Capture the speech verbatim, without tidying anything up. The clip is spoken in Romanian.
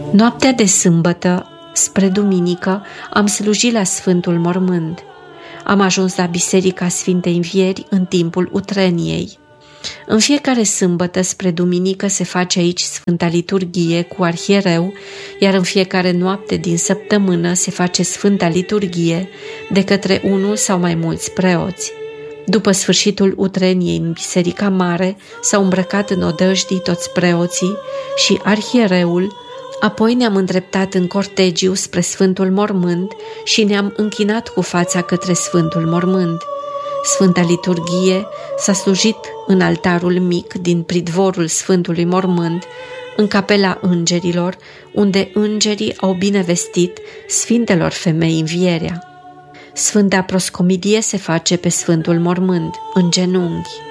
Noaptea de sâmbătă spre duminică am slujit la Sfântul Mormânt. Am ajuns la Biserica Sfintei Învieri în timpul utreniei. În fiecare sâmbătă spre duminică se face aici Sfânta Liturghie cu arhiereu, iar în fiecare noapte din săptămână se face Sfânta Liturghie de către unul sau mai mulți preoți. După sfârșitul utreniei în Biserica Mare s-au îmbrăcat în odăjdii toți preoții și arhiereul. Apoi ne-am îndreptat în cortegiu spre Sfântul Mormânt și ne-am închinat cu fața către Sfântul Mormânt. Sfânta Liturghie s-a slujit în altarul mic din pridvorul Sfântului Mormânt, în capela îngerilor, unde îngerii au binevestit Sfintelor Femei învierea. Sfânta Proscomidie se face pe Sfântul Mormânt, în genunchi.